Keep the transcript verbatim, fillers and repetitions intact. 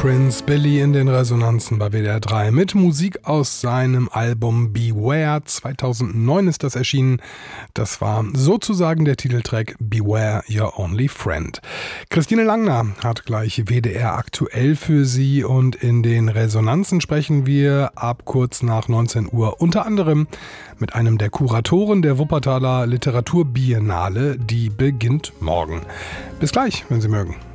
Prince Billy in den Resonanzen bei W D R drei mit Musik aus seinem Album Beware. zweitausendneun ist das erschienen. Das war sozusagen der Titeltrack Beware Your Only Friend. Christine Langner hat gleich W D R aktuell für Sie und in den Resonanzen sprechen wir ab kurz nach neunzehn Uhr unter anderem mit einem der Kuratoren der Wuppertaler Literaturbiennale. Die beginnt morgen. Bis gleich, wenn Sie mögen.